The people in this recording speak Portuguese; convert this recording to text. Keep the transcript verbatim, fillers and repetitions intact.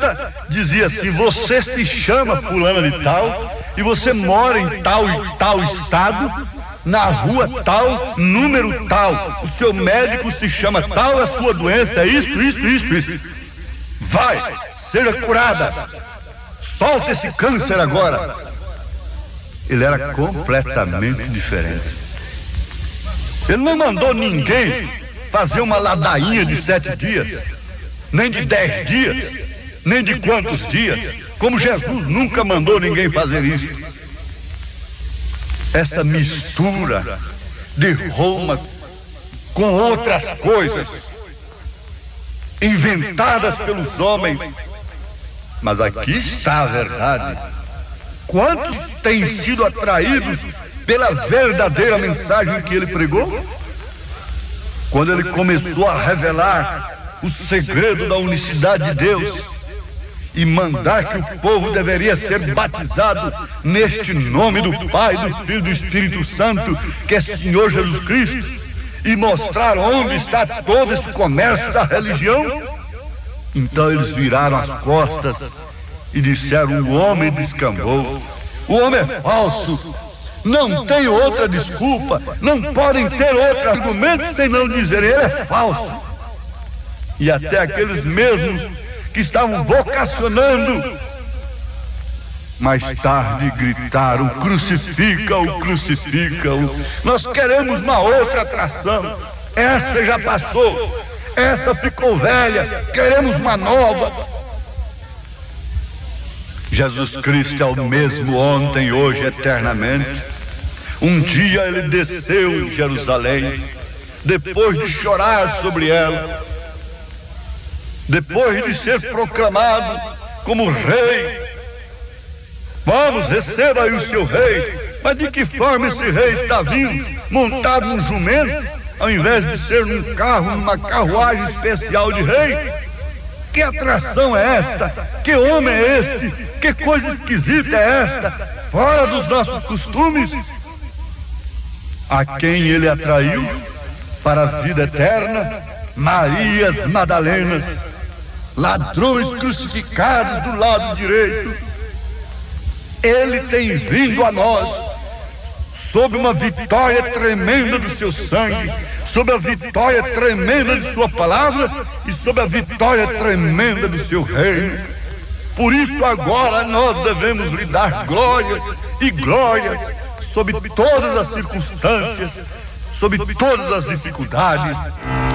criança, dizia assim: você se chama fulana de tal, e você mora em tal e tal estado, na rua tal, número tal, o seu médico se chama tal, a sua doença é isto, isto, isto, isto. Vai, seja curada, solta esse câncer agora. Ele era completamente diferente. Ele não mandou ninguém fazer uma ladainha de sete dias, nem de dez dias, nem de quantos dias, como Jesus nunca mandou ninguém fazer isso. Essa mistura de Roma com outras coisas inventadas pelos homens. Mas aqui está a verdade. Quantos têm sido atraídos pela verdadeira mensagem que ele pregou? Quando ele começou a revelar o segredo da unicidade de Deus e mandar que o povo deveria ser batizado neste nome do Pai, do Filho e do Espírito Santo, que é Senhor Jesus Cristo, e mostrar onde está todo esse comércio da religião, então eles viraram as costas e disseram: o homem descambou, o homem é falso, não tem outra desculpa, não podem ter outro argumento sem não dizerem: ele é falso. E até aqueles mesmos que estavam vocacionando, mais tarde gritaram: crucifica-o, crucifica-o. Nós queremos uma outra atração, esta já passou, esta ficou velha, queremos uma nova. Jesus Cristo é o mesmo ontem, hoje, eternamente. Um dia ele desceu em Jerusalém, depois de chorar sobre ela, depois de ser proclamado como rei. Vamos, receba aí o seu rei. Mas de que forma esse rei está vindo? Montado num jumento, ao invés de ser num carro, numa carruagem especial de rei? Que atração é esta? Que homem é este? Que coisa esquisita é esta? Fora dos nossos costumes. A quem ele atraiu para a vida eterna? Marias Madalenas, ladrões crucificados do lado direito. Ele tem vindo a nós sob uma vitória tremenda do seu sangue, sob a vitória tremenda de sua palavra e sob a vitória tremenda do seu reino. Por isso agora nós devemos lhe dar glórias e glórias sob todas as circunstâncias, sob todas as dificuldades.